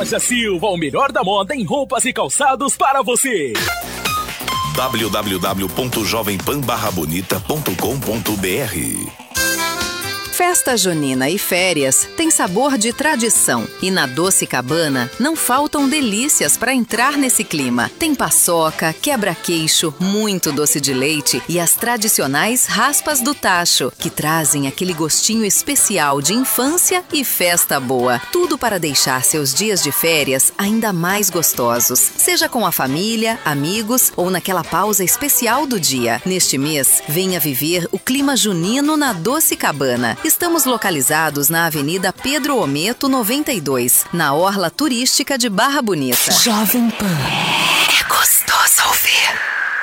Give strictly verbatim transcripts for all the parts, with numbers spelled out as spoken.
Loja Silva, o melhor da moda em roupas e calçados para você. w w w ponto jovem pan barra bonita ponto com ponto b r. Festa junina e férias tem sabor de tradição. E na Doce Cabana não faltam delícias para entrar nesse clima. Tem paçoca, quebra-queixo, muito doce de leite e as tradicionais raspas do tacho, que trazem aquele gostinho especial de infância e festa boa. Tudo para deixar seus dias de férias ainda mais gostosos. Seja com a família, amigos ou naquela pausa especial do dia. Neste mês, venha viver o clima junino na Doce Cabana. Estamos localizados na Avenida Pedro Ometo, noventa e dois, na Orla Turística de Barra Bonita. Jovem Pan. É gostoso ouvir.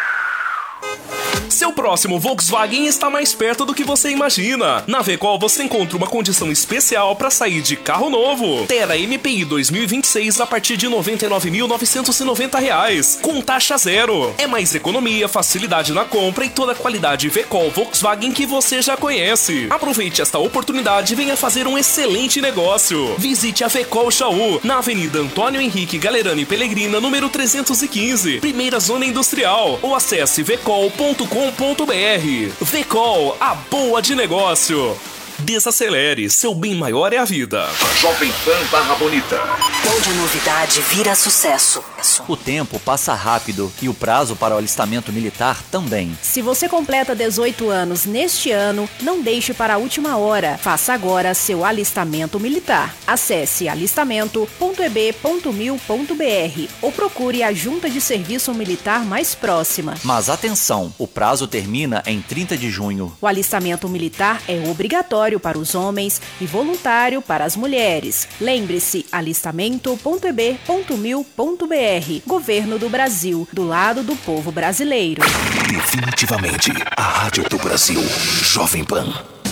Seu próximo Volkswagen está mais perto do que você imagina. Na Vecol você encontra uma condição especial para sair de carro novo. Terra M P I dois mil e vinte e seis a partir de noventa e nove mil novecentos e noventa reais, com taxa zero. É mais economia, facilidade na compra e toda a qualidade Vecol Volkswagen que você já conhece. Aproveite esta oportunidade e venha fazer um excelente negócio. Visite a Vecol Jaú, na Avenida Antônio Henrique Galerani Pellegrina, número trezentos e quinze, primeira zona industrial, ou acesse vecol ponto com ponto b r. Vecol, a boa de negócio. Desacelere, seu bem maior é a vida. Jovem Pan Barra Bonita. Onde a novidade vira sucesso. O tempo passa rápido e o prazo para o alistamento militar também. Se você completa dezoito anos neste ano, não deixe para a última hora. Faça agora seu alistamento militar. Acesse alistamento ponto e b ponto mil ponto b r ou procure a junta de serviço militar mais próxima. Mas atenção, o prazo termina em trinta de junho. O alistamento militar é obrigatório para os homens e voluntário para as mulheres. Lembre-se, alistamento ponto e b ponto mil ponto b r. Governo do Brasil, do lado do povo brasileiro. Definitivamente, a rádio do Brasil, Jovem Pan.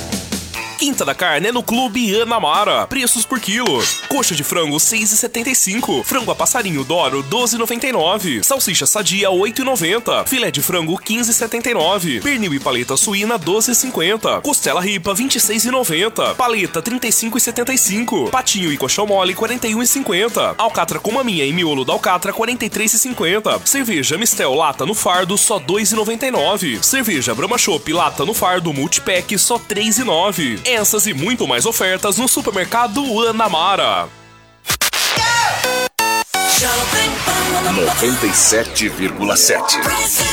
Quinta da carne é no Clube Anamara. Preços por quilo. Coxa de frango seis reais e setenta e cinco centavos. Frango a passarinho Doro doze reais e noventa e nove centavos. Salsicha sadia oito reais e noventa centavos. Filé de frango quinze reais e setenta e nove centavos. Pernil e paleta suína doze reais e cinquenta centavos. Costela ripa vinte e seis reais e noventa centavos. Paleta trinta e cinco reais e setenta e cinco centavos. Patinho e coxão mole quarenta e um reais e cinquenta centavos. Alcatra com maminha e miolo da alcatra quarenta e três reais e cinquenta centavos. Cerveja Mistel lata no fardo só dois reais e noventa e nove centavos. Cerveja Brahma Chopp lata no fardo multipack só três reais e nove centavos. Essas e muito mais ofertas no supermercado Anamara. noventa e sete vírgula sete.